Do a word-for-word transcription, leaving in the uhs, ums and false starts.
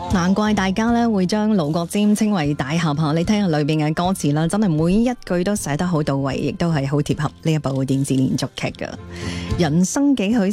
難怪大家咧會將盧國沾稱為大俠吓，你聽下裏邊嘅歌詞啦，真係每一句都寫得好到位，亦都係好貼合呢一部電視連續劇㗎。人生幾許